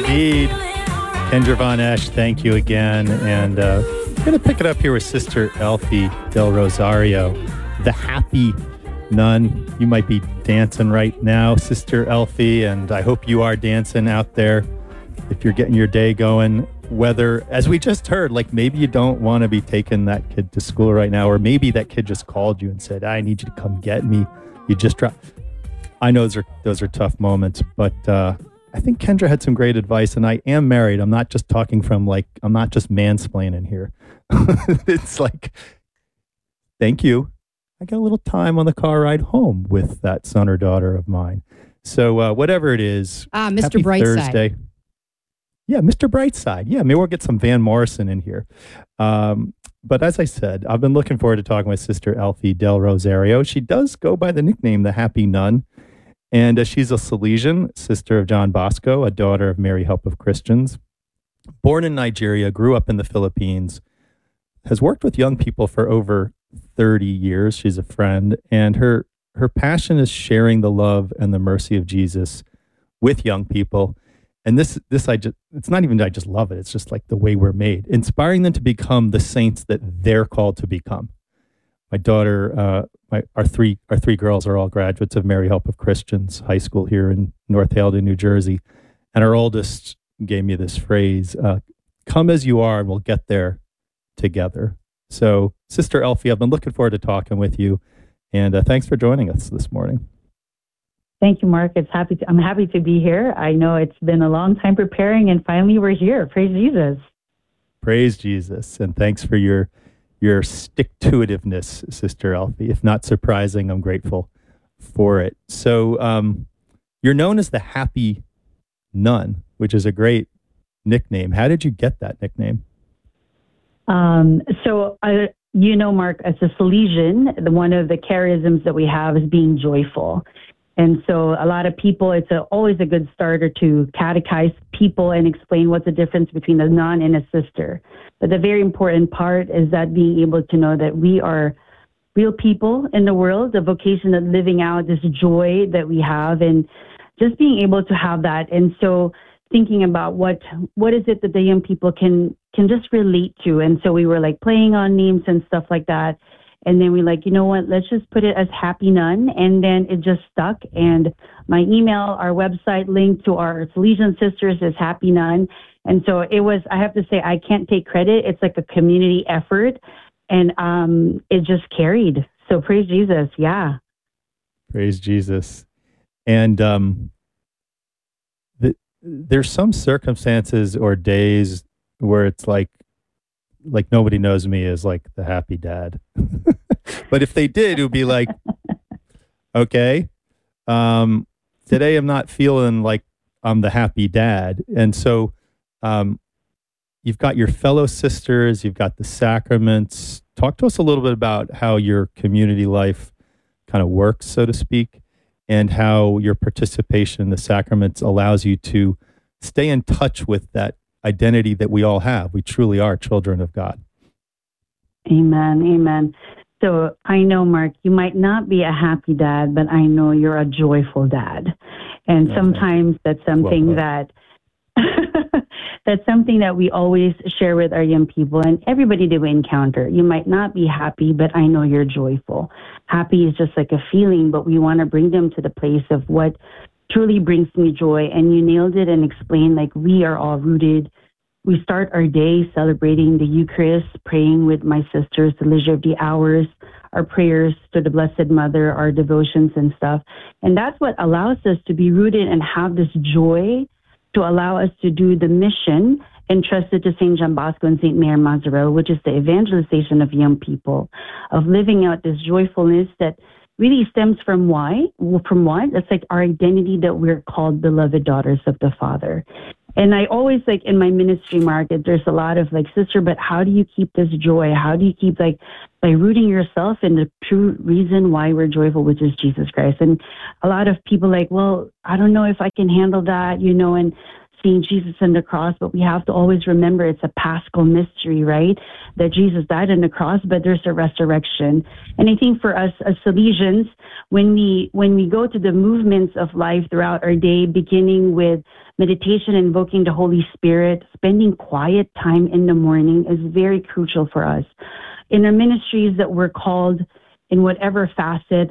indeed. Kendra Von Esch, thank you again. And we're going to pick it up here with Sister Elfie Del Rosario, the happy nun. You might be dancing right now, Sister Elfie, and I hope you are dancing out there if you're getting your day going. Whether, as we just heard, like maybe you don't want to be taking that kid to school right now, or maybe that kid just called you and said, I need you to come get me. You just dropped. I know those are tough moments, but I think Kendra had some great advice, and I am married. I'm not just talking from I'm not just mansplaining here. It's like, thank you. I got a little time on the car ride home with that son or daughter of mine. So whatever it is, Mr. Happy Brightside. Thursday. Yeah, Mr. Brightside. Yeah, maybe we'll get some Van Morrison in here. But as I said, I've been looking forward to talking with Sister Elfie Del Rosario. She does go by the nickname the Happy Nun. And she's a Salesian, sister of John Bosco, a daughter of Mary Help of Christians. Born in Nigeria, grew up in the Philippines, has worked with young people for over 30 years. She's a friend. And her passion is sharing the love and the mercy of Jesus with young people. And this it's not even that I just love it. It's just like the way we're made, inspiring them to become the saints that they're called to become. My daughter, our three girls are all graduates of Mary Help of Christians High School here in North Haledon, New Jersey. And our oldest gave me this phrase, come as you are and we'll get there together. So Sister Elfie, I've been looking forward to talking with you. And thanks for joining us this morning. Thank you, Mark. I'm happy to be here. I know it's been a long time preparing, and finally we're here. Praise Jesus. Praise Jesus. And thanks for your stick-to-itiveness, Sister Elfie. If not surprising, I'm grateful for it. So you're known as the Happy Nun, which is a great nickname. How did you get that nickname? Mark, as a Salesian, one of the charisms that we have is being joyful. And so a lot of people, it's always a good starter to catechize people and explain what's the difference between a nun and a sister. But the very important part is that being able to know that we are real people in the world, the vocation of living out this joy that we have, and just being able to have that. And so thinking about what is it that the young people can just relate to. And so we were like playing on names and stuff like that. And then we you know what, let's just put it as Happy Nun. And then it just stuck. And my email, our website link to our Salesian sisters is Happy Nun. And so it was, I have to say, I can't take credit. It's like a community effort. And it just carried. So praise Jesus. Yeah. Praise Jesus. And there's some circumstances or days where it's like nobody knows me as like the happy dad. But if they did, it would be like, okay, today I'm not feeling like I'm the happy dad. And so you've got your fellow sisters, you've got the sacraments. Talk to us a little bit about how your community life kind of works, so to speak, and how your participation in the sacraments allows you to stay in touch with that identity that we all have. We truly are children of God. Amen. Amen. So I know, Mark, you might not be a happy dad, but I know you're a joyful dad. And sometimes that's something that's something that we always share with our young people and everybody that we encounter. You might not be happy, but I know you're joyful. Happy is just like a feeling, but we want to bring them to the place of what truly brings me joy. And you nailed it and explained we are all rooted. We start our day celebrating the Eucharist, praying with my sisters, the Liturgy Hours, our prayers to the Blessed Mother, our devotions and stuff. And that's what allows us to be rooted and have this joy to allow us to do the mission entrusted to St. John Bosco and St. Mary Mazzarello, which is the evangelization of young people, of living out this joyfulness that really stems from why? From what? It's like our identity that we're called beloved daughters of the Father. And I always in my ministry, Mark, there's a lot of sister, but how do you keep this joy? How do you keep by rooting yourself in the true reason why we're joyful, which is Jesus Christ? And a lot of people well, I don't know if I can handle that, and seeing Jesus on the cross, but we have to always remember it's a Paschal mystery, right? That Jesus died on the cross, but there's a resurrection. And I think for us as Salesians, when we go to the movements of life throughout our day, beginning with meditation, invoking the Holy Spirit, spending quiet time in the morning is very crucial for us. In our ministries that we're called in whatever facet